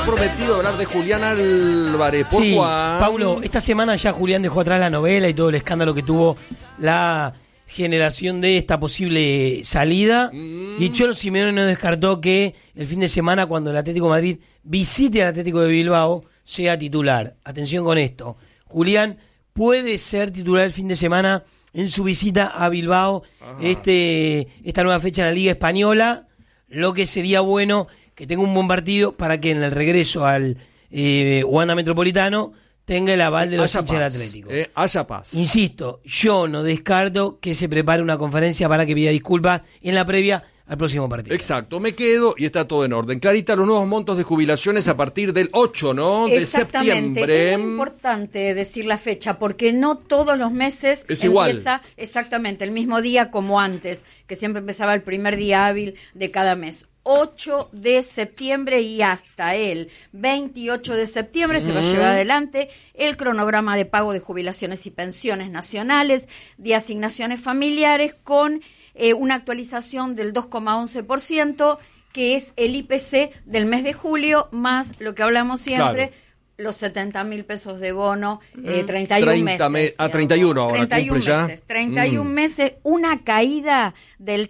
prometido hablar de Julián Álvarez. ¿Por Sí, cuál? Paulo, esta semana ya Julián dejó atrás la novela y todo el escándalo que tuvo la generación de esta posible salida. Y Cholo Simeone no descartó que el fin de semana, cuando el Atlético de Madrid visite al Atlético de Bilbao, sea titular. Atención con esto. Julián puede ser titular el fin de semana en su visita a Bilbao, esta nueva fecha en la Liga Española, lo que sería bueno que tenga un buen partido para que en el regreso al Wanda Metropolitano tenga el aval de los hinchas del Atlético. Haya paz. Insisto, yo no descarto que se prepare una conferencia para que pida disculpas en la previa al próximo partido. Exacto, me quedo y está todo en orden. Clarita, los nuevos montos de jubilaciones a partir del 8, ¿no? De septiembre. Es muy importante decir la fecha, porque no todos los meses es empieza igual. Exactamente el mismo día como antes, que siempre empezaba el primer día hábil de cada mes. 8 de septiembre y hasta el 28 de septiembre se va a llevar adelante el cronograma de pago de jubilaciones y pensiones nacionales, de asignaciones familiares con una actualización del 2,11%, que es el IPC del mes de julio, más lo que hablamos siempre, claro, los 70.000 pesos de bono, 31 meses. 31 ahora 31 cumple meses, ya. 31 meses, una caída del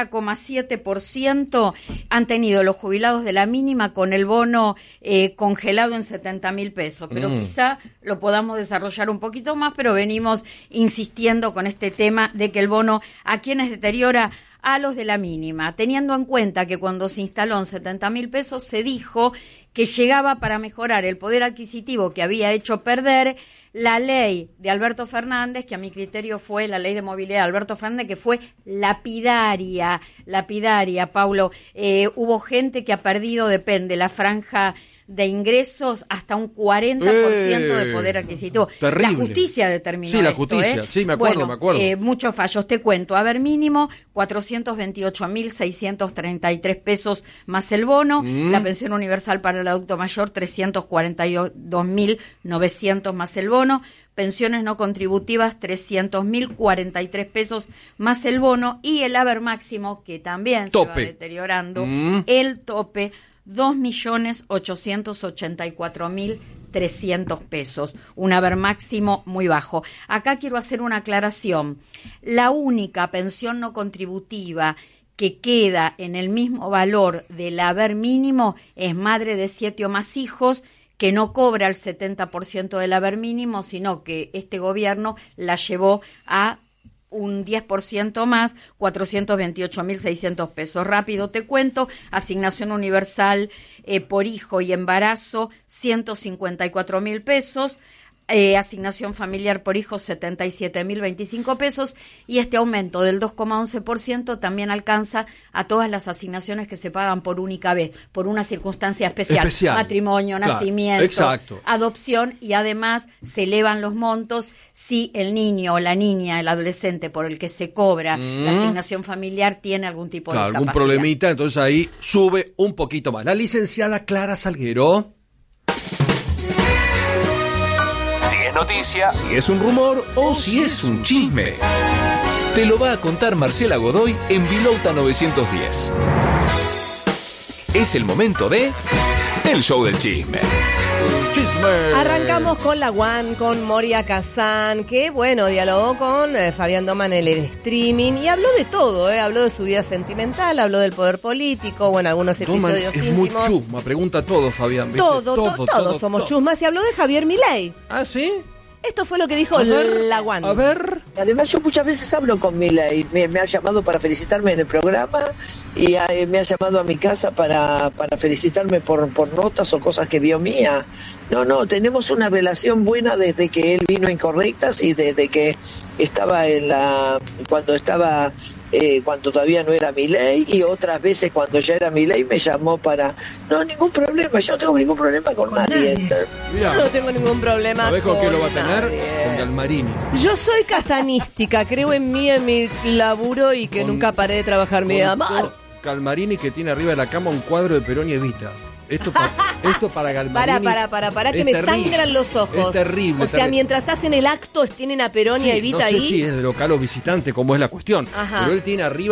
30,7% han tenido los jubilados de la mínima con el bono congelado en 70.000 pesos. Pero quizá lo podamos desarrollar un poquito más, pero venimos insistiendo con este tema de que el bono a quienes deteriora a los de la mínima, teniendo en cuenta que cuando se instaló en 70.000 pesos se dijo que llegaba para mejorar el poder adquisitivo que había hecho perder la ley de Alberto Fernández, que a mi criterio fue la ley de movilidad de Alberto Fernández, que fue lapidaria, Paulo. Hubo gente que ha perdido, depende, la franja de ingresos hasta un 40% de poder adquisitivo. Terrible. La justicia determinó Sí, la esto, justicia, sí, me acuerdo. Muchos fallos, te cuento. A ver, mínimo 428.633 pesos más el bono, la pensión universal para el adulto mayor 342.900 más el bono, pensiones no contributivas 300.043 pesos más el bono, y el haber máximo, que también se va deteriorando, el tope 2.884.300 pesos, un haber máximo muy bajo. Acá quiero hacer una aclaración. La única pensión no contributiva que queda en el mismo valor del haber mínimo es madre de 7 o más hijos, que no cobra el 70% del haber mínimo, sino que este gobierno la llevó a un 10% más, 428.600 pesos. Rápido te cuento: asignación universal por hijo y embarazo, 154.000 pesos. Asignación familiar por hijo, 77.025 pesos, y este aumento del 2,11% también alcanza a todas las asignaciones que se pagan por única vez, por una circunstancia especial. Matrimonio, claro, nacimiento, adopción, y además se elevan los montos si el niño o la niña, el adolescente por el que se cobra la asignación familiar tiene algún tipo de discapacidad. Algún problemita, entonces ahí sube un poquito más. La licenciada Clara Salguero. Noticia, si es un rumor o si es un chisme. Te lo va a contar Marcela Godoy en Vilouta 910. Es el momento de El Show del Chisme. Chisme. Arrancamos con la One, con Moria Kazan, que bueno, dialogó con Fabián Doman en el streaming y habló de todo, habló de su vida sentimental, habló del poder político, bueno, algunos episodios es íntimos. Muy chusma, pregunta todo, Fabián. ¿Viste? Todos somos chusmas, y habló de Javier Milei. ¿Ah, sí? Esto fue lo que dijo la One. A ver. Además, yo muchas veces hablo con Milei. Me ha llamado para felicitarme en el programa y me ha llamado a mi casa para felicitarme por notas o cosas que vio mía. No, tenemos una relación buena desde que él vino a Incorrectas y desde que estaba cuando todavía no era Milei, y otras veces cuando ya era Milei me llamó para... No, ningún problema, yo no tengo ningún problema con nadie. Yo no tengo ningún problema. ¿Sabés con quién lo va a tener? nadie. Con Galmarini. Yo soy casanística, creo en mí, en mi laburo, y que nunca paré de trabajar mi amor. Galmarini, que tiene arriba de la cama un cuadro de Perón y Evita. Esto para Galmarini. Para que me sangran los ojos. Es terrible. O sea, mientras hacen el acto, tienen a Perón y a Evita no sé ahí. si es de local o visitante, como es la cuestión. Ajá. Pero él tiene arriba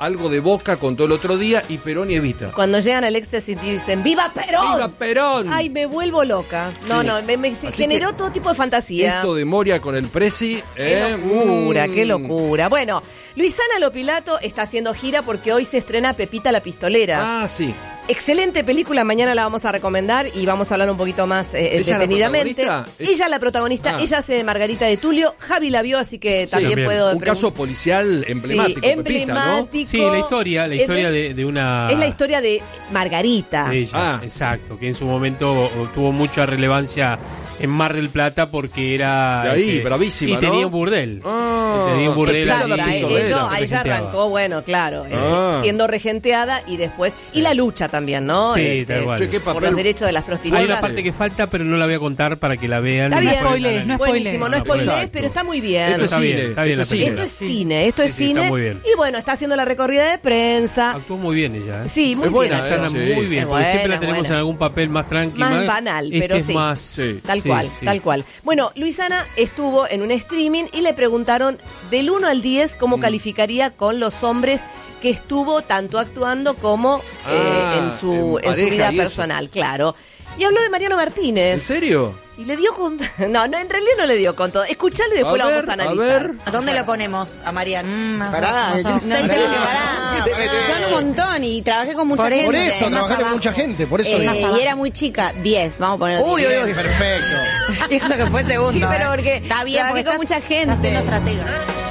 algo de Boca contó el otro día y Perón y Evita. Cuando llegan al éxtasis dicen ¡Viva Perón! ¡Viva Perón! Ay, me vuelvo loca. No, Sí. me generó todo tipo de fantasía. Esto de Moria con el Presi. Qué locura, qué locura. Bueno, Luisana Lopilato está haciendo gira porque hoy se estrena Pepita la Pistolera. Ah, sí. Excelente película, mañana la vamos a recomendar y vamos a hablar un poquito más ¿Ella detenidamente. la protagonista? Ella la protagonista, ella hace de Margarita de Tulio, Javi la vio, así que también también. puedo... Un caso policial emblemático, Sí, Pepita, ¿no? emblemático. Sí, la historia de una... Es la historia de Margarita. de ella, Ah. exacto, que en su momento tuvo mucha relevancia en Mar del Plata porque era... De ahí, bravísima, y tenía ¿no? un burdel. Ah, tenía un burdel Exacto, Pepita la ahí, Pistolera. ahí ya arrancó, bueno, claro, Ah. siendo regenteada y después... Y la lucha también, ¿no? Sí, tal cual. Che, qué por papel. los derechos de las prostitutas. Hay una parte que falta, pero no la voy a contar para que la vean. Está y bien, después spoilees, la- no buenísimo, no Exacto. spoilees, pero está muy bien. Esto es Está bien, cine. está bien la esto es cine. Esto es cine, esto es Sí, sí, cine. está muy bien. Y bueno, está haciendo la recorrida de prensa. Actuó muy bien ella, ¿eh? Sí, muy Es buena, bien. Luisana sí. muy bien, Es porque siempre buena, la tenemos buena. en algún papel más tranqui, Más banal, pero es sí. más... Sí. Tal sí, cual, sí. tal cual. Bueno, Luisana estuvo en un streaming y le preguntaron del 1 al 10 cómo calificaría con los hombres que estuvo tanto actuando como en su pareja vida y eso. personal, claro. Y habló de Mariano ¿En Martínez. serio? Y le dio con... No, en realidad no le dio con todo. Escuchalo y después lo vamos a analizar. ¿A dónde lo ponemos a Mariano? Pará, No sé, pará. Son un montón y trabajé con mucha gente. por eso, Es más trabajaste con abajo. mucha gente, por eso digo. Y era muy chica, 10, vamos a poner 10. Uy, perfecto. Eso que fue segundo. Sí, pero porque está bien, trabajé porque con mucha gente. Estás siendo estratega.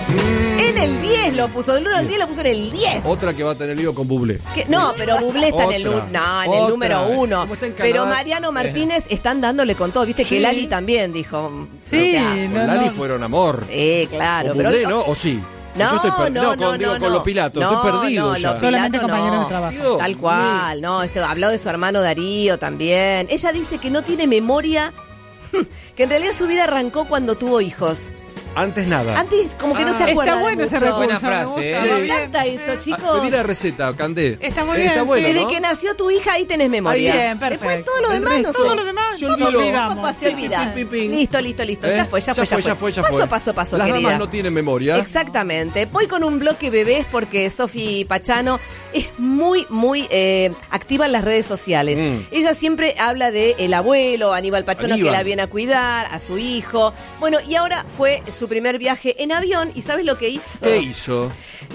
En el 10 lo puso, del 1 al 10 lo puso en el 10. Otra que va a tener lío con Bublé. No, pero Bublé está en el, Otra. en el Otra. número 1. Como está en Canadá. Pero Mariano Martínez están dándole con todo. Viste Sí. que Lali también dijo. Sí, Con Lali fueron amor. Claro. Con pero Bublé, ¿no? ¿O sí? No, Yo estoy no, con los Pilatos, estoy perdido no, ya. los Solamente Pilatos compañeros no. de trabajo. Dios Tal cual, no. Habló de su hermano Darío también. Ella dice que no tiene memoria, que en realidad su vida arrancó cuando tuvo hijos. Antes nada. Antes como que no se acuerda Está de bueno ese mucho. recurso. Buena me frase, gusta, ¿eh? va Me bien. encanta eso, chicos. Pedí la receta, Candé. Está muy bien, Está sí. bueno, Desde ¿no? que nació tu hija ahí tenés memoria. Bien, perfecto. Después todo lo El demás, resto, no sé. todo lo demás, Se no olvidó. lo olvidamos. Se olvida. Pim, pim, pim. Listo. ¿Eh? Ya fue. Ya fue. Paso, Las querida. damas no tienen memoria. Exactamente. Voy con un bloque bebés porque Sofi Pachano es muy, muy activa en las redes sociales. Ella siempre habla de el abuelo, Aníbal Pachano, Aníbal. que la viene a cuidar, a su hijo. Bueno, y ahora fue su primer viaje en avión. ¿Y sabes lo que hizo? ¿Qué hizo?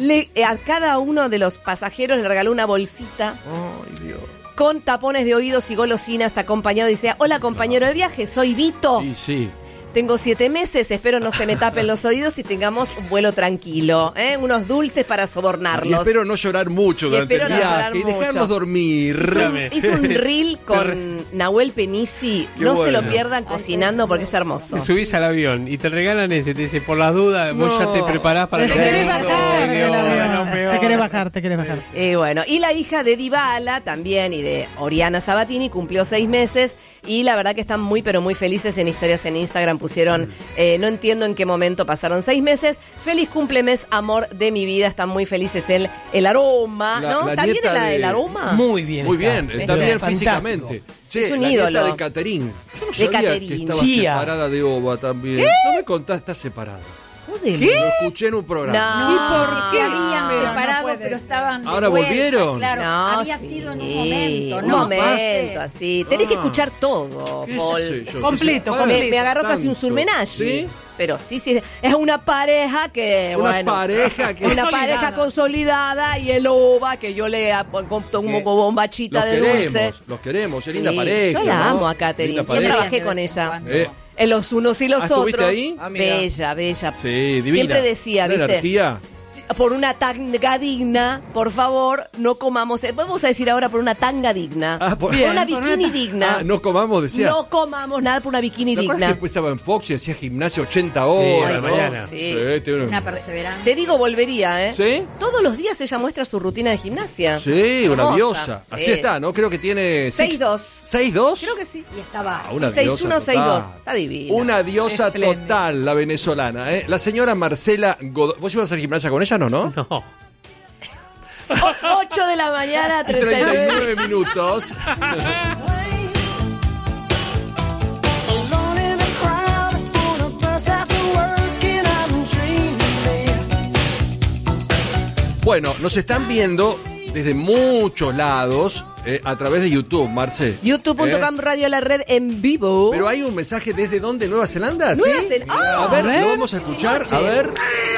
A cada uno de los pasajeros le regaló una bolsita Ay, Dios. con tapones de oídos y golosinas acompañado. Dice, hola compañero de viaje, soy Vito. Sí, sí. Tengo 7 meses, espero no se me tapen los oídos y tengamos un vuelo tranquilo. Unos dulces para Y sobornarlos. espero no llorar mucho Y durante el espero no llorar viaje y mucho. dejarlos dormir. Hizo un reel con Nahuel Penisi. Qué No se bueno. lo pierdan cocinando porque es hermoso. Te subís al avión y te regalan ese, te dice, por las dudas, vos No. ya te preparás para... Te querés bajar del avión. lo peor. Te querés bajar, te querés bajar. Bueno, y la hija de Dybala también y de Oriana Sabatini cumplió 6 meses y la verdad que están muy pero muy felices. En historias en Instagram pusieron, no entiendo en qué momento pasaron 6 meses. Feliz cumplemes, amor de mi vida. Están muy felices el aroma, La- ¿no? la ¿Está bien nieta el de- aroma? Muy bien. Muy bien, está Pero bien fantástico. físicamente. Che, Es un la ídolo. nieta de Caterín. Yo no De sabía Caterín. que estaba Chía. separada de Oba también. No me contás, está separada. Joder. Lo escuché en un programa. No. ¿Y por qué habían Pero no separado, puede pero ser. estaban de ¿Ahora vuelta? volvieron? Claro, No, había sí. sido en un momento, Un ¿no? momento, así. Tenés que Ah. escuchar todo, ¿Qué Paul. sé yo? Completo, Ahora completo. Me agarró casi un tanto. surmenage. ¿Sí? Pero sí, es una pareja que, Una bueno. pareja que... Una Consolidada. pareja consolidada y el OVA que yo le tomo como bombachita Los de dulce. los queremos, es linda Sí, pareja. yo la ¿no? amo a Katherine. Linda Yo pareja. trabajé con ella. Eh, En los unos y los ¿estuviste otros. ahí? Ah, mira. Bella, bella. Sí, divina. Siempre decía, Una ¿viste? energía. Por una tanga digna, por favor, no comamos. Vamos a decir ahora por una tanga digna. Ah, por- por una Bien, por bikini una- digna. Ah, no comamos, decía. No comamos nada por una bikini ¿Te acuerdas que digna. después estaba en Fox y hacía gimnasia 80 a horas, la ¿no? mañana. Sí. tiene Una perseverancia. Te digo, volvería, ¿eh? ¿Sí? Todos los días ella muestra su rutina de gimnasia. Sí, una Hermosa. diosa. Así Sí. está, ¿no? Creo que tiene... 6'2". 6'2". Creo que sí. Y estaba. Ah, una 6'1", diosa 6'2". total. Está divina. Una diosa Espléndida. total, la venezolana, ¿eh? La señora Marcela Godoy. ¿Vos ibas a hacer gimnasia con ella, no? No. 8 de la mañana, 39. 39 minutos. Bueno, nos están viendo desde muchos lados a través de YouTube, Marce. YouTube.com Radio La Red en vivo. Pero hay un mensaje desde ¿dónde? ¿Nueva Zelanda? Nueva ¿Sí? Zelanda. A ver, lo vamos a escuchar. A ver.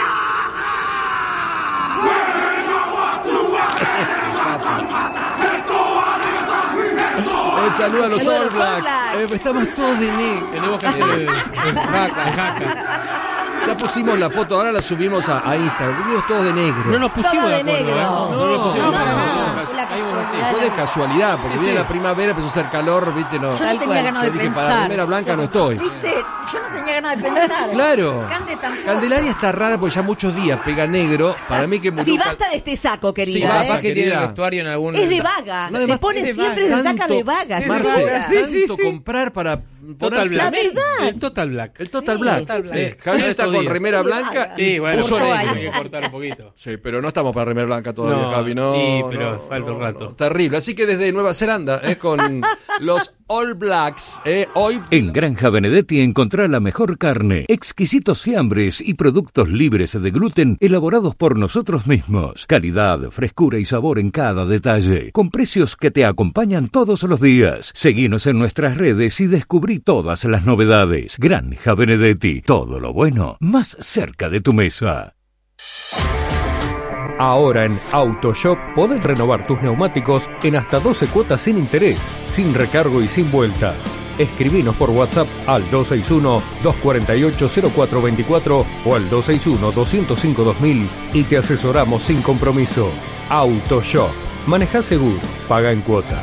Saluda a los All Blacks. Estamos todos de negro. Tenemos que hacer el jaca. Ya pusimos la foto, ahora la subimos a Instagram. Vivimos todos de negro. No nos pusimos Todo de de acuerdo, negro. No nos pusimos de acuerdo. Fue de casualidad, porque Sí, viene sí. la primavera, empezó a hacer calor, ¿viste? No. Yo no tenía ganas de Yo dije, para pensar. remera blanca no estoy. ¿Viste? Yo no tenía ganas de pensar. Claro. Cande tampoco. Candelaria está rara porque ya muchos días pega negro. Para mí que murió. Sí, basta de este saco, Sí, querida. capaz Capaz que tiene el querida. vestuario en algún... Es de vaga. No, además, se pone es de siempre, vaga. se saca de vaga. Marce, Sí. tanto comprar para Total ponerse Black. La verdad. El Total Black. el Total Sí, Black. Total Black. Sí. Javier está Estos con días. remera Sí, blanca. vaga. Sí, bueno, puso Cortó negro. ahí. hay que cortar un poquito. Sí, pero no estamos para remera blanca todavía, No, Javi. No, sí, no, pero falta un rato. Terrible. Así que desde Nueva Zelanda, con los All Blacks, hoy. En Granja Benedetti encontrá la mejor carne, exquisitos fiambres y productos libres de gluten elaborados por nosotros mismos. Calidad, frescura y sabor en cada detalle, con precios que te acompañan todos los días. Seguinos en nuestras redes y descubrí todas las novedades. Granja Benedetti, todo lo bueno más cerca de tu mesa. Ahora en AutoShop podés renovar tus neumáticos en hasta 12 cuotas sin interés, sin recargo y sin vuelta. Escribinos por WhatsApp al 261-248-0424 o al 261-205-2000 y te asesoramos sin compromiso. AutoShop. Manejá seguro, paga en cuotas.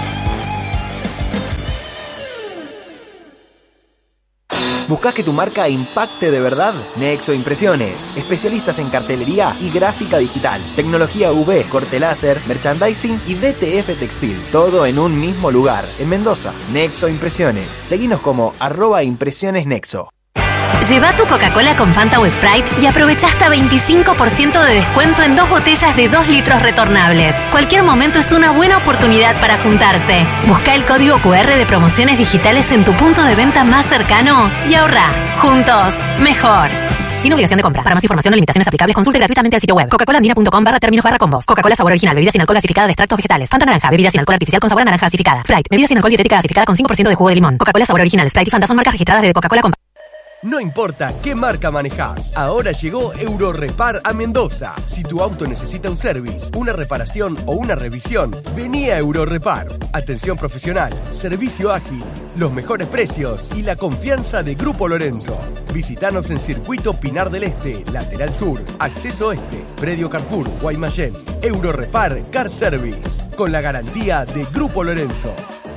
¿Buscás que tu marca impacte de verdad? Nexo Impresiones, especialistas en cartelería y gráfica digital, tecnología UV, corte láser, merchandising y DTF textil, todo en un mismo lugar, en Mendoza. Nexo Impresiones, seguinos como @impresionesnexo. Lleva tu Coca-Cola con Fanta o Sprite y aprovecha hasta 25% de descuento en 2 botellas de 2 litros retornables. Cualquier momento es una buena oportunidad para juntarse. Busca el código QR de promociones digitales en tu punto de venta más cercano y ahorra. Juntos, mejor. Sin obligación de compra. Para más información o limitaciones aplicables, consulte gratuitamente el sitio web coca-colaandina.com/términos/combos. Coca-Cola sabor original, bebida sin alcohol gasificada de extractos vegetales. Fanta naranja, bebida sin alcohol artificial con sabor a naranja gasificada. Sprite, bebida sin alcohol dietética gasificada con 5% de jugo de limón. Coca-Cola sabor original, Sprite y Fanta son marcas registradas de Coca-Cola. No importa qué marca manejás, ahora llegó Eurorepar a Mendoza. Si tu auto necesita un service, una reparación o una revisión, vení a Eurorepar. Atención profesional, servicio ágil, los mejores precios y la confianza de Grupo Lorenzo. Visítanos en Circuito Pinar del Este, Lateral Sur, Acceso Este, Predio Carrefour, Guaymallén. Eurorepar Car Service, con la garantía de Grupo Lorenzo.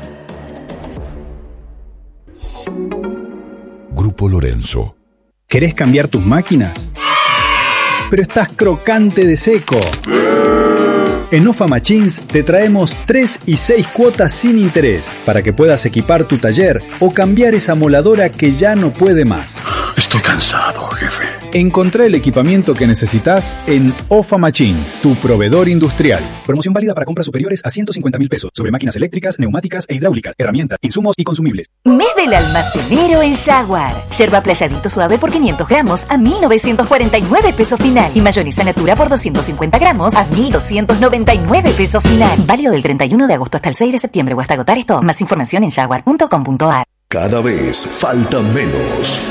Grupo Lorenzo. ¿Querés cambiar tus máquinas? Pero estás crocante de seco. En OFA Machines te traemos 3 y 6 cuotas sin interés para que puedas equipar tu taller o cambiar esa moladora que ya no puede más. Estoy cansado, jefe. Encontrá el equipamiento que necesitas en OFA Machines, tu proveedor industrial. Promoción válida para compras superiores a 150.000 pesos sobre máquinas eléctricas, neumáticas e hidráulicas, herramientas, insumos y consumibles. Mes del almacenero en Jaguar. Yerba playadito suave por 500 gramos a 1.949 pesos final. Y mayonesa natura por 250 gramos a 1.299 pesos final. Válido del 31 de agosto hasta el 6 de septiembre o hasta agotar esto. Más información en jaguar.com.ar. Cada vez falta menos.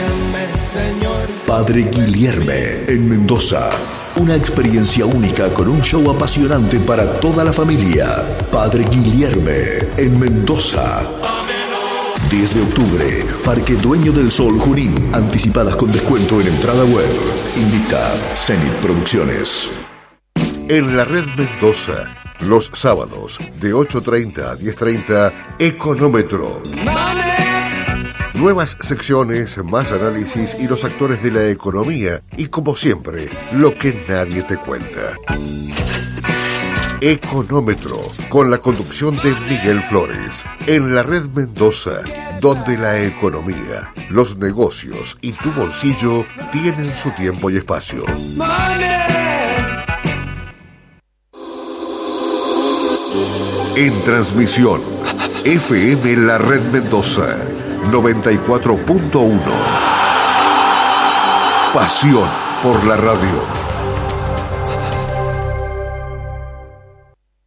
Padre Guilherme en Mendoza. Una experiencia única con un show apasionante para toda la familia. Padre Guilherme en Mendoza. 10 de octubre, Parque Dueño del Sol Junín. Anticipadas con descuento en entrada web. Invita Zenit Producciones. En la red Mendoza, los sábados de 8:30 a 10:30, Económetro. Nuevas secciones, más análisis y los actores de la economía y, como siempre, lo que nadie te cuenta. Económetro, con la conducción de Miguel Flores, en la red Mendoza, donde la economía, los negocios y tu bolsillo tienen su tiempo y espacio. En transmisión, FM La Red Mendoza, 94.1. Pasión por la radio.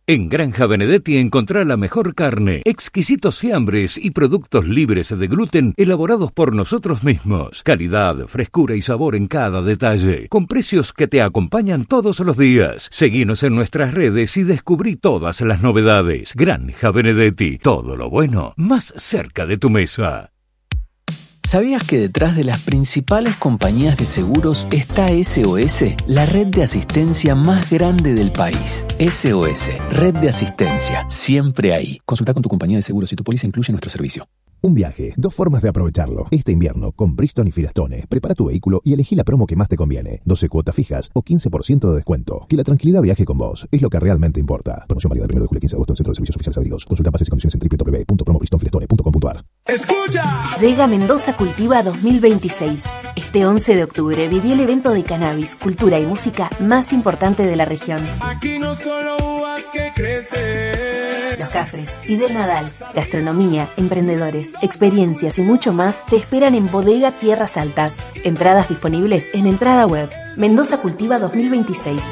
En Granja Benedetti encontrá la mejor carne, exquisitos fiambres y productos libres de gluten elaborados por nosotros mismos. Calidad, frescura y sabor en cada detalle, con precios que te acompañan todos los días. Seguinos en nuestras redes y descubrí todas las novedades. Granja Benedetti, todo lo bueno más cerca de tu mesa. ¿Sabías que detrás de las principales compañías de seguros está SOS, la red de asistencia más grande del país? SOS, red de asistencia, siempre ahí. Consulta con tu compañía de seguros si tu póliza incluye nuestro servicio. Un viaje, dos formas de aprovecharlo. Este invierno, con Bridgestone y Firestone, prepara tu vehículo y elegí la promo que más te conviene. 12 cuotas fijas o 15% de descuento. Que la tranquilidad viaje con vos es lo que realmente importa. Promoción válida del 1 de julio al 15 de agosto en Centro de Servicios Oficiales Adheridos. Consulta bases y condiciones en www.promobridgestonefirestone.com.ar. ¡Escucha! Llega Mendoza Cultiva 2026. Este 11 de octubre viví el evento de cannabis, cultura y música más importante de la región. Aquí no solo uvas que crecen. Los Cafres, Fidel Nadal, gastronomía, emprendedores, experiencias y mucho más te esperan en Bodega Tierras Altas. Entradas disponibles en Entrada Web. Mendoza Cultiva 2026.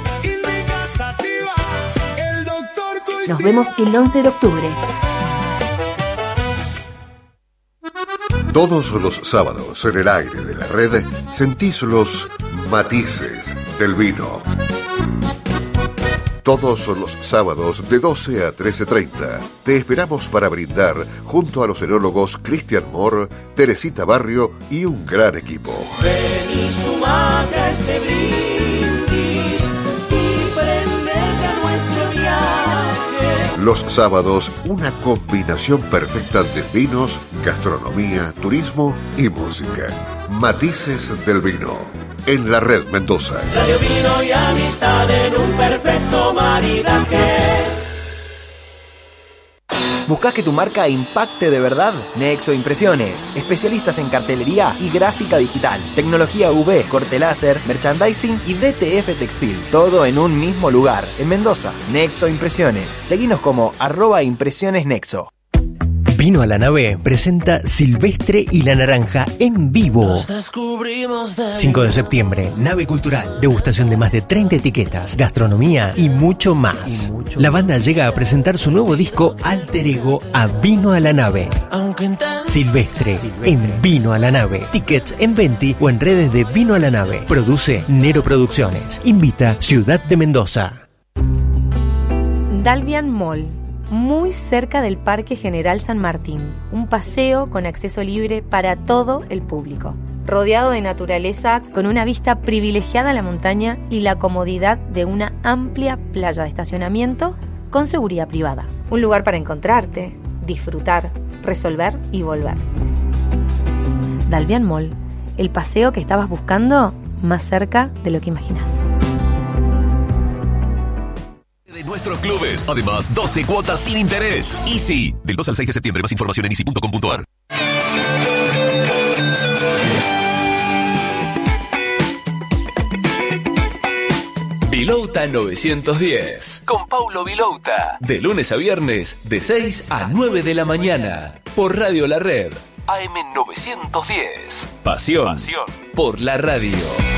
Nos vemos el 11 de octubre. Todos los sábados en el aire de la red sentís los matices del vino. Todos los sábados de 12 a 13:30 te esperamos para brindar junto a los enólogos Cristian Moore, Teresita Barrio y un gran equipo. Ven y sumate a este brindis y prendete a nuestro viaje. Los sábados, una combinación perfecta de vinos, gastronomía, turismo y música. Matices del vino. En la red Mendoza. Radio, vino y amistad en un perfecto maridaje. ¿Buscás que tu marca impacte de verdad? Nexo Impresiones, especialistas en cartelería y gráfica digital, tecnología UV, corte láser, merchandising y DTF Textil, todo en un mismo lugar, en Mendoza. Nexo Impresiones. Seguinos como @impresionesnexo. Vino a la Nave presenta Silvestre y la Naranja en vivo. 5 de septiembre, Nave Cultural, degustación de más de 30 etiquetas, gastronomía y mucho más. La banda llega a presentar su nuevo disco Alter Ego a Vino a la Nave. Silvestre en Vino a la Nave. Tickets en Venti o en redes de Vino a la Nave. Produce Nero Producciones. Invita Ciudad de Mendoza. Dalvian Mall, muy cerca del Parque General San Martín, un paseo con acceso libre para todo el público, rodeado de naturaleza con una vista privilegiada a la montaña y la comodidad de una amplia playa de estacionamiento con seguridad privada. Un lugar para encontrarte, disfrutar, resolver y volver. Dalvian Mall, el paseo que estabas buscando más cerca de lo que imaginas. De nuestros clubes. Además, 12 cuotas sin interés. Easy. Del 2 al 6 de septiembre. Más información en easy.com.ar. Vilouta 910. Con Paulo Vilouta. De lunes a viernes, de 6 a 9 de la mañana. Por Radio La Red. AM 910. Pasión. Por la radio.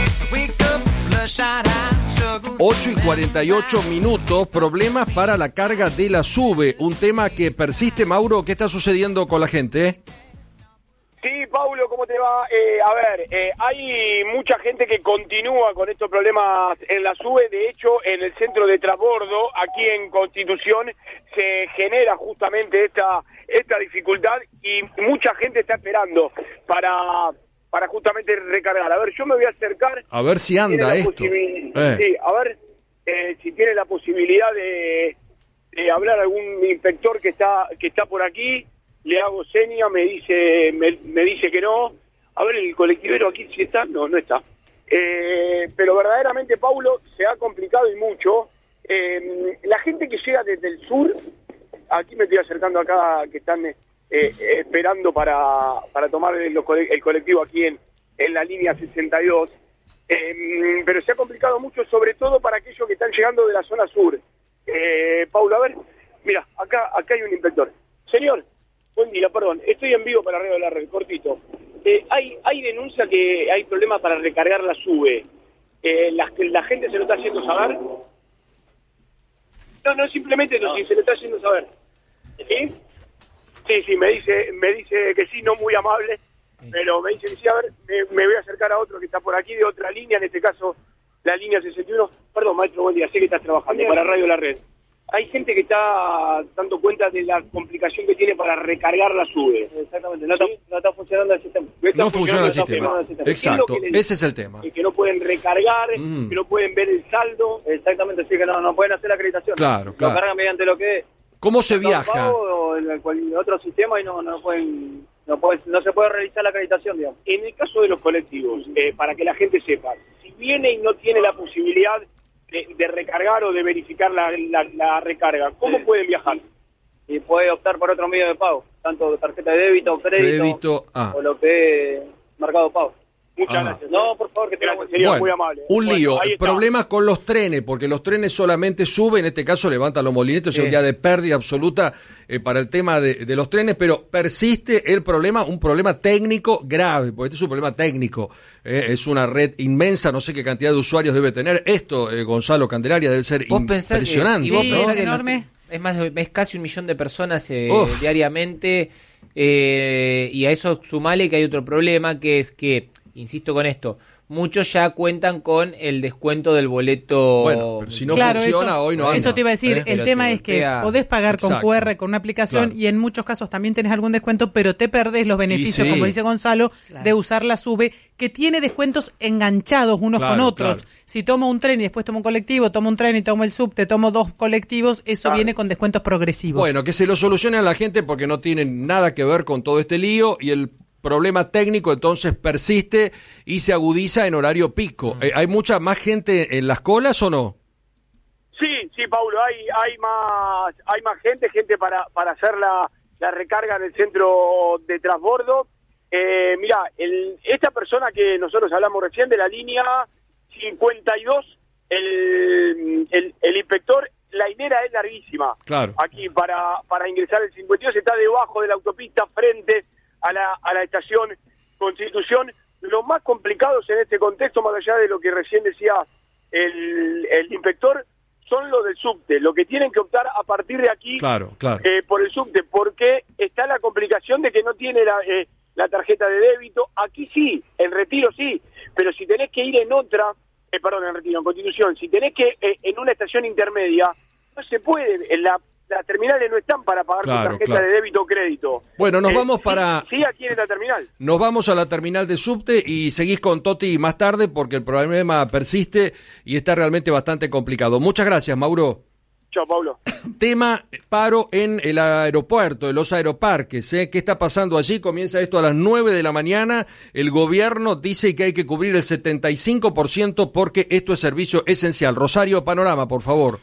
8:48, problemas para la carga de la SUBE, un tema que persiste. Mauro, ¿qué está sucediendo con la gente? Sí, Paulo, ¿cómo te va? Hay mucha gente que continúa con estos problemas en la SUBE. De hecho, en el centro de transbordo, aquí en Constitución, se genera justamente esta dificultad y mucha gente está esperando para justamente recargar. A ver, yo me voy a acercar. A ver si anda esto. Sí, a ver si tiene la posibilidad de hablar algún inspector que está por aquí. Le hago seña, me dice que no. A ver, el colectivero aquí si está. No está. Pero verdaderamente, Paulo, se ha complicado y mucho. La gente que llega desde el sur, aquí me estoy acercando acá, que están esperando para tomar el colectivo aquí en la línea 62, pero se ha complicado mucho, sobre todo para aquellos que están llegando de la zona sur. Paulo, a ver, mira, acá hay un inspector. Señor, buen día, perdón, estoy en vivo para Radio de la Red, cortito. Hay denuncia que hay problemas para recargar la SUBE. La gente se lo está haciendo saber. No, simplemente no, si se le está haciendo saber. ¿Sí? Sí, me dice que sí, no muy amable, pero me dice que sí, a ver, me voy a acercar a otro que está por aquí, de otra línea, en este caso, la línea 61. Perdón, maestro, buen día, sé que estás trabajando para Radio La Red. Hay gente que está dando cuenta de la complicación que tiene para recargar la SUBE. Exactamente, no está funcionando el sistema. No funciona el sistema. Exacto, ese es el tema. Que no pueden recargar, que no pueden ver el saldo. Exactamente, sí, que no pueden hacer la acreditación. Claro. Lo cargan mediante lo que es. ¿Cómo se viaja? O en otro sistema y no se puede realizar la acreditación, digamos. En el caso de los colectivos, para que la gente sepa, si viene y no tiene la posibilidad de recargar o de verificar la recarga, ¿cómo pueden viajar? Y puede optar por otro medio de pago, tanto tarjeta de débito, crédito. O lo que es mercado pago. Muchas gracias. No, por favor, que sería muy amable. Un lío. Problemas con los trenes, porque los trenes solamente suben, en este caso levantan los molinetes, es un día de pérdida absoluta para el tema de los trenes, pero persiste el problema, un problema técnico grave, porque este es un problema técnico. Es una red inmensa, no sé qué cantidad de usuarios debe tener. Esto, Gonzalo Candelaria, debe ser impresionante. Es enorme. Es casi 1 millón de personas diariamente, y a eso sumale que hay otro problema, que es que, insisto con esto, muchos ya cuentan con el descuento del boleto. Bueno, pero si no funciona, hoy no anda. Eso te iba a decir, el tema es que podés pagar con QR, con una aplicación, y en muchos casos también tenés algún descuento, pero te perdés los beneficios, como dice Gonzalo, de usar la SUBE, que tiene descuentos enganchados unos con otros. Claro. Si tomo un tren y después tomo un colectivo, tomo un tren y tomo el subte, tomo 2 colectivos, eso viene con descuentos progresivos. Bueno, que se lo solucione a la gente porque no tienen nada que ver con todo este lío, y el problema técnico entonces persiste y se agudiza en horario pico. ¿Hay mucha más gente en las colas o no? Sí, Paulo, hay más gente para hacer la recarga en el centro de transbordo. Mira, esta persona que nosotros hablamos recién de la línea 52, el inspector, la hilera es larguísima. Claro. Aquí para ingresar el 52 está debajo de la autopista, frente a la estación Constitución. Los más complicados en este contexto, más allá de lo que recién decía el inspector, son los del subte, lo que tienen que optar a partir de aquí por el subte, porque está la complicación de que no tiene la tarjeta de débito. Aquí sí, en Retiro sí, pero si tenés que ir en otra, en Retiro, en Constitución, si tenés que en una estación intermedia, no se puede, las terminales no están para pagar tu tarjeta de débito o crédito. Bueno, nos vamos para... Sí, aquí en la terminal. Nos vamos a la terminal de subte y seguís con Toti más tarde porque el problema persiste y está realmente bastante complicado. Muchas gracias, Mauro. Chao, Pablo. Tema paro en el aeropuerto, en los aeroparques. ¿Qué está pasando allí? Comienza esto a las 9 de la mañana. El gobierno dice que hay que cubrir el 75% porque esto es servicio esencial. Rosario, panorama, por favor.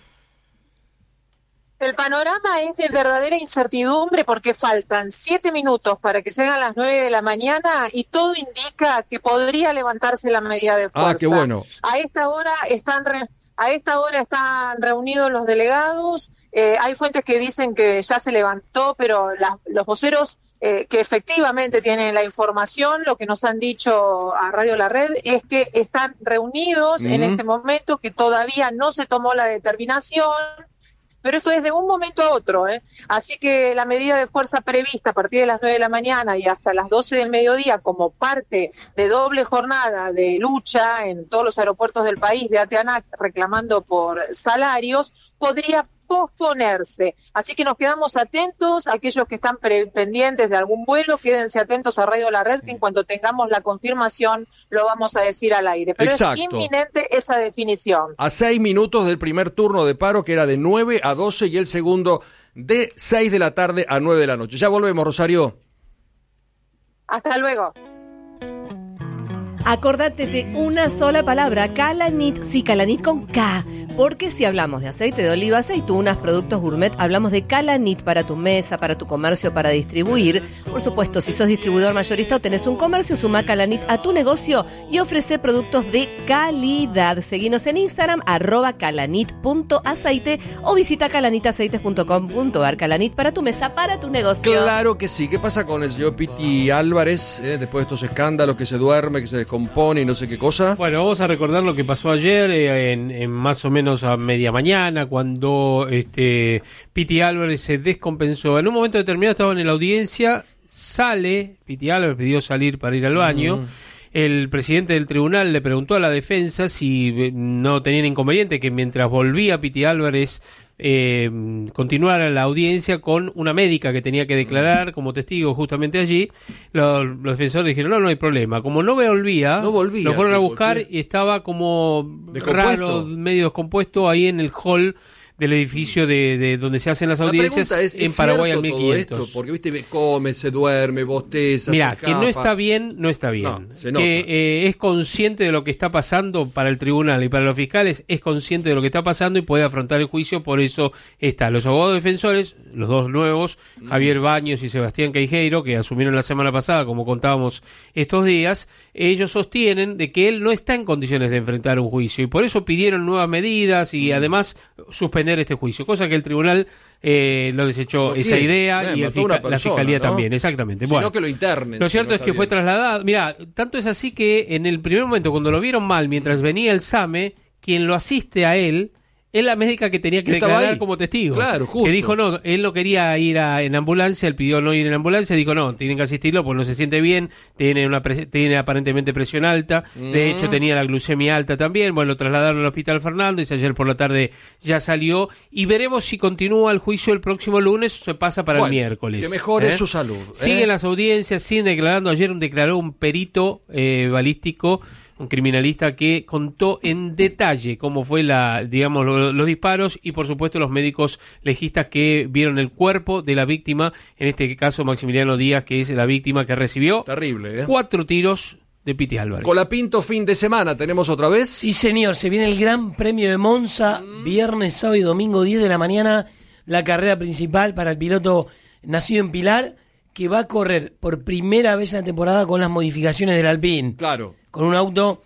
El panorama es de verdadera incertidumbre porque faltan 7 minutos para que sean las 9 de la mañana y todo indica que podría levantarse la medida de fuerza. Qué bueno. A esta hora están reunidos los delegados. Hay fuentes que dicen que ya se levantó, pero los voceros que efectivamente tienen la información, lo que nos han dicho a Radio La Red es que están reunidos en este momento, que todavía no se tomó la determinación. Pero esto es de un momento a otro, Así que la medida de fuerza prevista a partir de las 9 de la mañana y hasta las 12 del mediodía como parte de doble jornada de lucha en todos los aeropuertos del país de ATANAC reclamando por salarios, podría posponerse. Así que nos quedamos atentos, aquellos que están pendientes de algún vuelo, quédense atentos a Radio La Red, que en cuanto tengamos la confirmación lo vamos a decir al aire. Pero es inminente esa definición. A 6 minutos del primer turno de paro, que era de 9 a 12, y el segundo de 6 de la tarde a 9 de la noche. Ya volvemos, Rosario. Hasta luego. Acordate de una sola palabra, Calanit, sí, Calanit con K, porque si hablamos de aceite de oliva, aceitunas, productos gourmet, hablamos de Calanit para tu mesa, para tu comercio, para distribuir. Por supuesto, si sos distribuidor mayorista o tenés un comercio, suma Calanit a tu negocio y ofrece productos de calidad. Seguinos en Instagram, @calanit.aceite o visita calanitaceites.com.ar. Calanit para tu mesa, para tu negocio. Claro que sí. ¿Qué pasa con el señor Piti Álvarez, después de estos escándalos, que se duerme, que se descompone y no sé qué cosa. Bueno, vamos a recordar lo que pasó ayer en más o menos a media mañana, cuando Piti Álvarez se descompensó. En un momento determinado estaban en la audiencia, sale, Piti Álvarez pidió salir para ir al baño. El presidente del tribunal le preguntó a la defensa si no tenían inconveniente que mientras volvía Piti Álvarez continuara la audiencia con una médica que tenía que declarar como testigo justamente allí. Los defensores dijeron no hay problema. Como no volvía, lo fueron a buscar y estaba como raro, medio descompuesto ahí en el hall del edificio de donde se hacen las audiencias en Paraguay al 1500. Esto, porque viste, come, se duerme, bosteza, Mirá, que no está bien, no está bien. No, que es consciente de lo que está pasando para el tribunal y para los fiscales, es consciente de lo que está pasando y puede afrontar el juicio, por eso está. Los abogados defensores, los dos nuevos, Javier Baños y Sebastián Queijeiro, que asumieron la semana pasada, como contábamos estos días, ellos sostienen de que él no está en condiciones de enfrentar un juicio y por eso pidieron nuevas medidas y además suspender este juicio, cosa que el tribunal lo desechó esa idea y la fiscalía también, exactamente. Sino bueno, que lo internen. Lo cierto es que fue trasladado. Mira, tanto es así que en el primer momento, cuando lo vieron mal, mientras venía el SAME, quien lo asiste a él es la médica que tenía que declarar como testigo. Claro, justo. Que dijo no, él no quería ir en ambulancia, él pidió no ir en ambulancia, dijo no, tienen que asistirlo porque no se siente bien, tiene aparentemente presión alta, de hecho tenía la glucemia alta también, bueno, lo trasladaron al Hospital Fernando, y ayer por la tarde ya salió, y veremos si continúa el juicio el próximo lunes o se pasa para el miércoles. Que mejore su salud. Siguen las audiencias, siguen declarando, ayer declaró un perito balístico, un criminalista que contó en detalle cómo fue los disparos y por supuesto los médicos legistas que vieron el cuerpo de la víctima, en este caso Maximiliano Díaz, que es la víctima que recibió 4 tiros de Piti Álvarez. Colapinto fin de semana, ¿tenemos otra vez? Sí señor, se viene el Gran Premio de Monza, viernes, sábado y domingo 10 de la mañana, la carrera principal para el piloto nacido en Pilar, que va a correr por primera vez en la temporada con las modificaciones del Alpine. Claro. Con un auto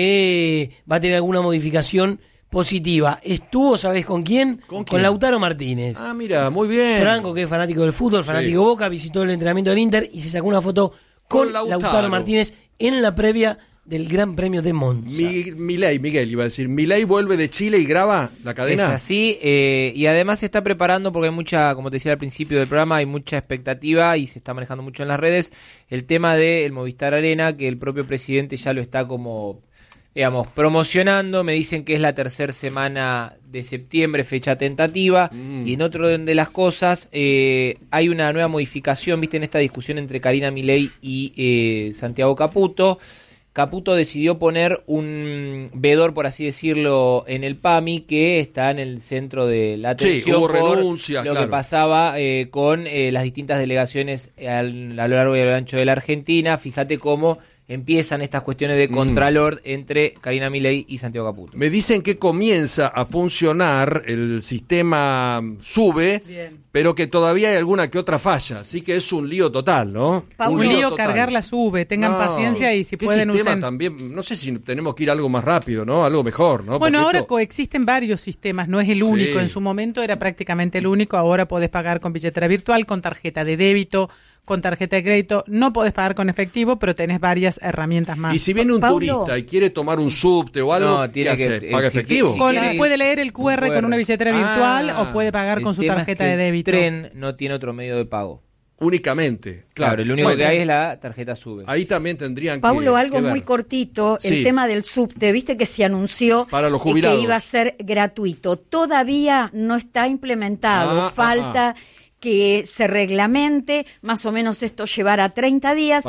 que va a tener alguna modificación positiva. Estuvo, ¿sabés con quién? Con Lautaro Martínez. Ah, mira, muy bien. Franco, que es fanático del fútbol, fanático Boca, visitó el entrenamiento del Inter y se sacó una foto con Lautaro Martínez en la previa del Gran Premio de Monza. Miguel iba a decir, Milei vuelve de Chile y graba la cadena. Es así, y además se está preparando porque hay mucha, como te decía al principio del programa, hay mucha expectativa y se está manejando mucho en las redes el tema del Movistar Arena, que el propio presidente ya lo está como, digamos, promocionando. Me dicen que es la tercera semana de septiembre, fecha tentativa, y en otro orden de las cosas hay una nueva modificación, viste, en esta discusión entre Karina Milei y Santiago Caputo. Caputo decidió poner un vedor, por así decirlo, en el PAMI, que está en el centro de la atención. Hubo renuncias, lo que pasaba con las distintas delegaciones a lo largo y a lo ancho de la Argentina. Fíjate cómo empiezan estas cuestiones de contralor entre Karina Milei y Santiago Caputo. Me dicen que comienza a funcionar el sistema SUBE, pero que todavía hay alguna que otra falla, así que es un lío total, ¿no? Un lío cargar la SUBE, tengan paciencia y si pueden usar. También, no sé si tenemos que ir algo más rápido, ¿no? Algo mejor, ¿no? Bueno, ahora coexisten varios sistemas, no es el único. En su momento era prácticamente el único, ahora podés pagar con billetera virtual, con tarjeta de débito, con tarjeta de crédito, no podés pagar con efectivo, pero tenés varias herramientas más. Y si viene un turista y quiere tomar un subte o algo, ¿qué hace? ¿Paga efectivo? Puede leer el QR con una billetera virtual o puede pagar con su tarjeta de débito. El tren no tiene otro medio de pago. Únicamente, claro, el único que hay es la tarjeta SUBE. Ahí también tendrían Paulo, que algo ver. Muy cortito, el tema del subte, viste que se anunció para los jubilados que iba a ser gratuito. Todavía no está implementado, falta que se reglamente, más o menos esto llevará 30 días.